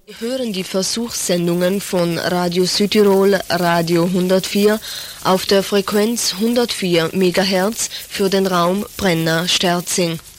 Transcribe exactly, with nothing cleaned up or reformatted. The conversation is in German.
Sie hören die Versuchssendungen von Radio Südtirol, Radio hundertvier, auf der Frequenz hundertvier Megahertz für den Raum Brenna-Sterzing.